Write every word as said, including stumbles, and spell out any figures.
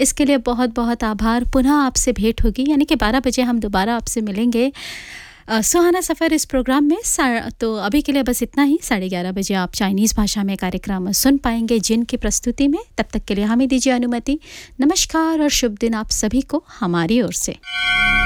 इसके लिए बहुत बहुत आभार। पुनः आपसे भेंट होगी, यानी कि बारह बजे हम दोबारा आपसे मिलेंगे अ, सुहाना सफ़र इस प्रोग्राम में। सा- तो अभी के लिए बस इतना ही। साढ़े ग्यारह बजे आप चाइनीज़ भाषा में कार्यक्रम सुन पाएंगे जिन की प्रस्तुति में। तब तक के लिए हमें दीजिए अनुमति। नमस्कार और शुभ दिन आप सभी को हमारी ओर से।